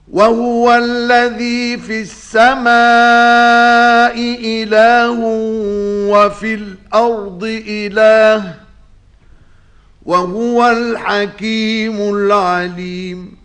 وهو الذي في السماء إله وفي الأرض إله وهو الحكيم العليم.